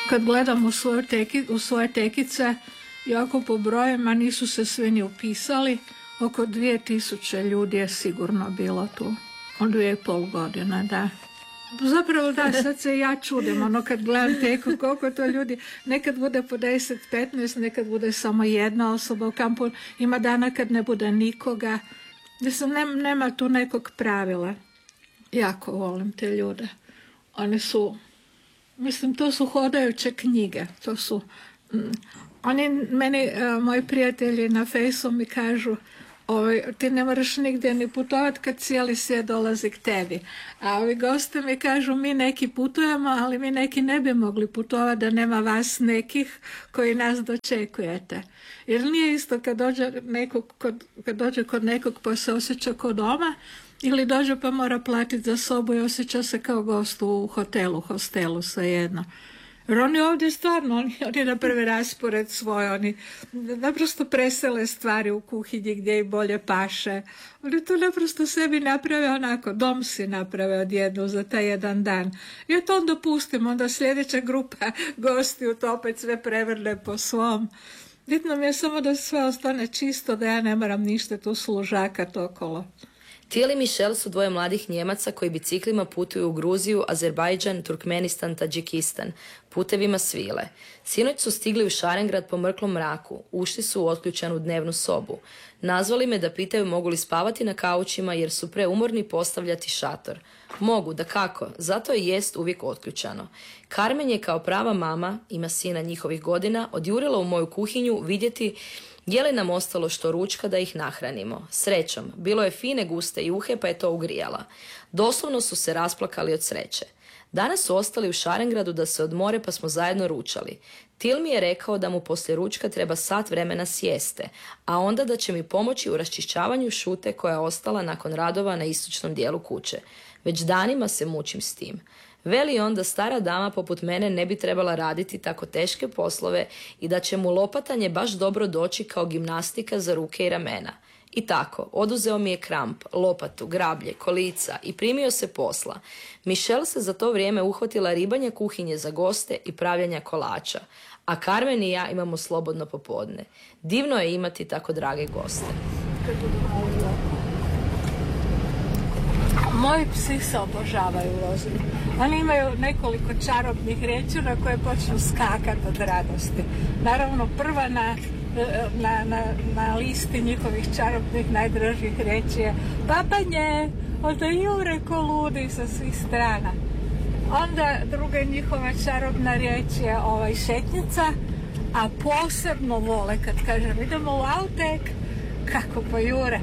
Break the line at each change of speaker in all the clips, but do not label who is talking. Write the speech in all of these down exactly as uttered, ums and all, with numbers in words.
Kad gledam u svoje, teki, u svoje tekice, jako po brojima nisu se svi ni upisali, oko dvije tisuće ljudi je sigurno bilo tu. Od dvije i pol godine, da. Zapravo da, sad se ja čudim, ono kad gledam teku, koliko to ljudi, nekad bude po deset, petnaest, nekad bude samo jedna osoba u kampu, ima dana kad ne bude nikoga. Mislim, nema, nema tu nekog pravila. Jako volim te ljude. Oni su, mislim, to su hodajuće knjige, to su, mm, oni meni, uh, moji prijatelji na fejsu mi kažu, Ovaj, ti ne moraš nigdje ni putovat kad cijeli svijet dolazi k tebi. A ovi gosti mi kažu, mi neki putujemo, ali mi neki ne bi mogli putovati da nema vas nekih koji nas dočekujete. Jer nije isto kad dođe, nekog, kod, kad dođe kod nekog pa se osjeća kod doma, ili dođe pa mora platiti za sobu i osjeća se kao gost u hotelu, hostelu, svejedno. Jer oni ovdje stvarno, oni, oni naprave raspored svoj, oni naprosto presele stvari u kuhinji gdje im bolje paše. Oni to naprosto sebi naprave onako, dom si naprave odjednu za taj jedan dan. I to onda pustimo, onda sljedeća grupa gostiju to opet sve prevrne po svom. Bitno mi je samo da sve ostane čisto, da ja ne moram ništa tu služakat okolo.
Til i Michelle su dvoje mladih Njemaca koji biciklima putuju u Gruziju, Azerbajdžan, Turkmenistan, Tadžikistan, putevima svile. Sinoć su stigli u Šarengrad po mrklom mraku, ušli su u otključanu dnevnu sobu. Nazvali me da pitaju mogu li spavati na kaučima jer su preumorni postavljati šator. Mogu, dakako, zato je jest uvijek otključano. Carmen je kao prava mama, ima sina njihovih godina, odjurila u moju kuhinju vidjeti je li nam ostalo što ručka da ih nahranimo. Srećom, bilo je fine guste juhe pa je to ugrijala. Doslovno su se rasplakali od sreće. Danas su ostali u Šarengradu da se odmore pa smo zajedno ručali. Til mi je rekao da mu poslije ručka treba sat vremena sjeste, a onda da će mi pomoći u raščišćavanju šute koja je ostala nakon radova na istočnom dijelu kuće. Već danima se mučim s tim. Veli on da stara dama poput mene ne bi trebala raditi tako teške poslove i da će mu lopatanje baš dobro doći kao gimnastika za ruke i ramena. I tako, oduzeo mi je kramp, lopatu, grablje, kolica i primio se posla. Michelle se za to vrijeme uhvatila ribanja kuhinje za goste i pravljanja kolača, a Carmen i ja imamo slobodno popodne. Divno je imati tako drage goste.
Moji psi se obožavaju voziti. Oni imaju nekoliko čarobnih riječi na koje počnu skakati od radosti. Naravno, prva na, na, na, na listi njihovih čarobnih najdražih riječi je papanje, onda jure ko ludi sa svih strana. Onda druga njihova čarobna riječ je ovaj šetnica, a posebno vole kad kažem idemo u autek, kako pojure.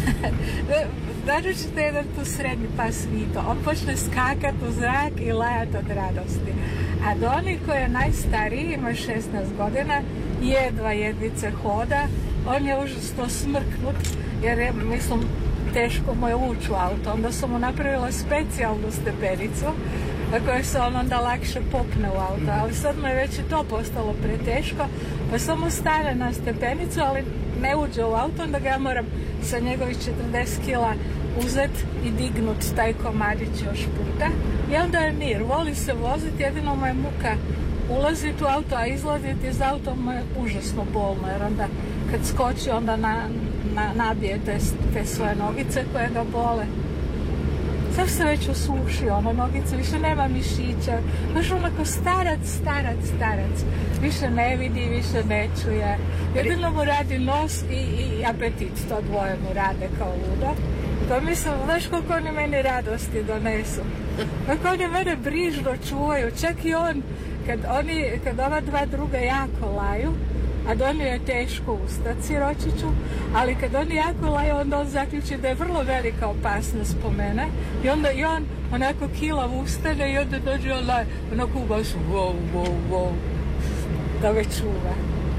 Znači ćete jedan tu srednji pas Vito, on počne skakat u zrak i lajat od radosti. A Doni koji je najstariji, ima šesnaest godina, jedva jedvice hoda, on je užasno smrknut jer je, mislim, teško mu je ući u auto. Onda su mu napravila specijalnu stepenicu na kojoj se on onda lakše popne u auto, ali sad mu je već i to postalo preteško, pa samo stane na stepenicu, ali ne uđe u auto, onda ga ja moram sa njegovih četrdeset kila uzet i dignut taj komadić još puta. I onda je mir, voli se voziti, jedino mu je muka ulaziti u auto, a izlaziti iz auto mu je užasno bolno, jer onda kad skoči onda na, na, nabije te, te svoje nogice koje ga bole. Sad se već usušio, ono, nogice, više nema mišića, baš onako starac, starac, starac. Više ne vidi, više ne čuje. Jedino mu radi nos i, i apetit, to dvoje mu rade kao ludo. To mislim, znaš koliko oni meni radosti donesu. Kako oni mene brižno čuvaju, čak i on, kad, oni, kad ova dva druga jako laju, a Doni je teško ustati siročiću, ali kad oni jako laju, onda on zaključi da je vrlo velika opasnost po mene i onda i on onako kilav ustane i onda dođe on laj, onako u baš wow, wow, wow, da me čuva.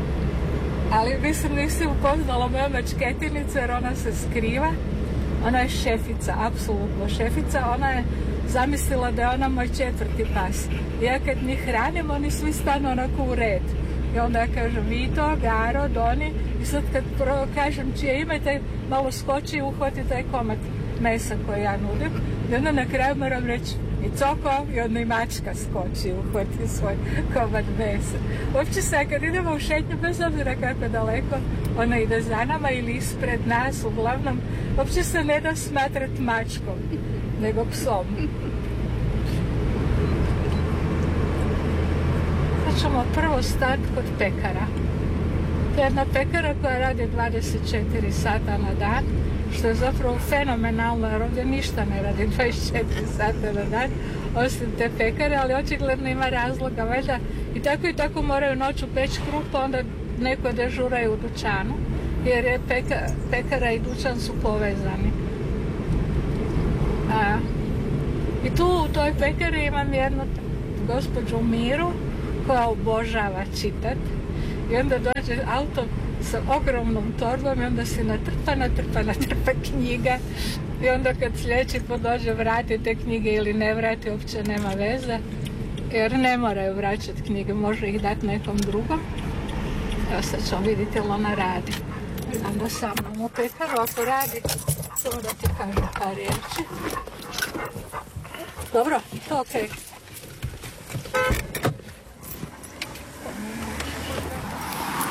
Ali mislim, nisi upoznala moju mačketinicu jer ona se skriva, ona je šefica, apsolutno šefica, ona je zamislila da je ona moj četvrti pas. Ja kad njih hranim, oni svi stanu onako u red. I onda ja kažem Vito, Garo, Doni i sad kad prvo kažem čije ime, taj malo skoči i uhvati taj komad mesa koji ja nudim. I onda na kraju moram reći I coko i onda i mačka skoči, uhvati svoj komad mesa. Uopće se, kad idemo u šetnju, bez obzira kako daleko, ona ide za nama ili ispred nas, uglavnom, uopće se ne da smatrati mačkom, nego psom. Sad ćemo prvo stati kod pekara. To je jedna pekara koja radi dvadeset četiri sata na dan, što je zapravo fenomenalno, jer ovdje ništa ne radi dvadeset četiri sata na dan, osim te pekare, ali očigledno ima razloga, valjda i tako i tako moraju noću peći kruh, pa onda neko dežuraju u dućanu, jer je peka, pekara i dućan su povezani. A, I tu u toj pekari imam jednu gospođu Miru, koja obožava čitat, i onda dođe auto sa ogromnom torbom i onda si natrpa, natrpa, natrpa knjiga i onda kad sljedeći put dođe vrati te knjige ili ne vrati, uopće nema veze, jer ne moraju vraćati knjige, može ih dati nekom drugom. Evo sad ćemo vidjeti li ona radi. Onda sa mnom u pekaru, ako radi, samo da ti kažem par riječi. Dobro, to okej. Okay.